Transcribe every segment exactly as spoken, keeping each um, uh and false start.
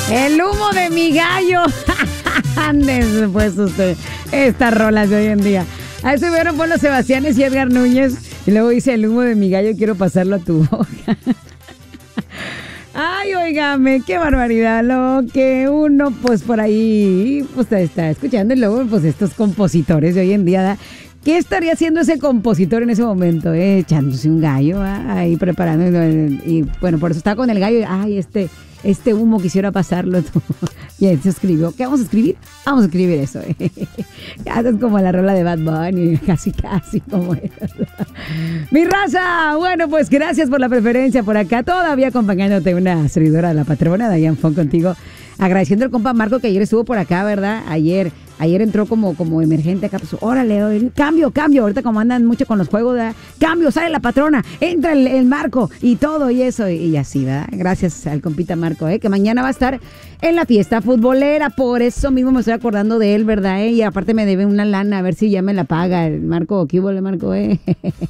El humo de mi gallo. Andes, pues usted. Estas rolas de hoy en día. A eso vieron Pablo Sebastianes y Edgar Núñez. Y luego dice: el humo de mi gallo, quiero pasarlo a tu boca. Ay, óigame, qué barbaridad. Lo que uno, pues por ahí, pues está escuchando. Y luego, pues estos compositores de hoy en día, ¿da? ¿Qué estaría haciendo ese compositor en ese momento? Eh? Echándose un gallo, ¿eh? Ahí preparando. Y bueno, por eso está con el gallo. Ay, este, este humo quisiera pasarlo. Y él se escribió. ¿Qué vamos a escribir? Vamos a escribir eso. Eh. Ya es como la rola de Bad Bunny. Casi, casi como eso. Mi raza. Bueno, pues gracias por la preferencia por acá. Todavía acompañándote una servidora de la patrona, Dayan Fon, contigo. Agradeciendo al compa Marco que ayer estuvo por acá, ¿verdad? Ayer. Ayer entró como, como emergente acá, pues, órale, cambio, cambio, ahorita como andan mucho con los juegos, ¿verdad? Cambio, sale la patrona, entra el, el Marco y todo y eso, y, y así, ¿verdad? Gracias al compita Marco, ¿eh? Que mañana va a estar en la fiesta futbolera, por eso mismo me estoy acordando de él, ¿verdad? ¿Eh? Y aparte me debe una lana, a ver si ya me la paga el Marco, ¿qué hubo, Marco, eh?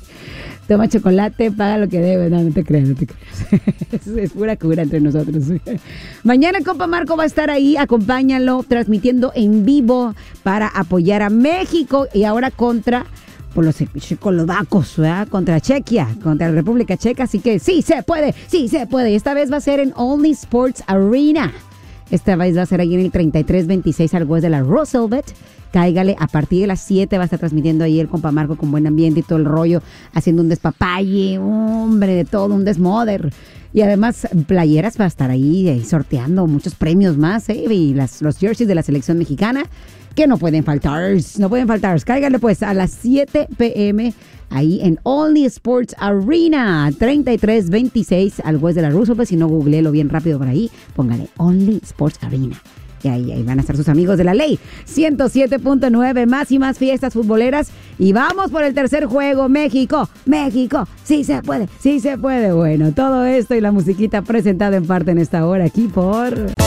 Toma chocolate, paga lo que debe. No, no te creas, no te creas. Es, es pura cura entre nosotros. Mañana el compa Marco va a estar ahí, acompáñalo, transmitiendo en vivo para apoyar a México y ahora contra por los checoslovacos, ¿verdad? Contra Chequia, contra la República Checa. Así que sí se puede, sí se puede. Esta vez va a ser en Only Sports Arena. Esta vez va a ser ahí en el treinta y tres veintiséis al west de la Roosevelt. Cáigale, a partir de las siete va a estar transmitiendo ahí el compa Marco con buen ambiente y todo el rollo, haciendo un despapalle, hombre, de todo, un desmoder. Y además playeras va a estar ahí eh, sorteando muchos premios más, ¿eh? Y las, los jerseys de la selección mexicana, que no pueden faltar, no pueden faltar. Cáigale pues a las siete p.m. ahí en Only Sports Arena, treinta y tres veintiséis al west de la Roosevelt. Si no, googleelo bien rápido por ahí, póngale Only Sports Arena. Y ahí, ahí van a estar sus amigos de la ley. ciento siete punto nueve, más y más fiestas futboleras. Y vamos por el tercer juego. México, México, sí se puede, sí se puede. Bueno, todo esto y la musiquita presentada en parte en esta hora aquí por...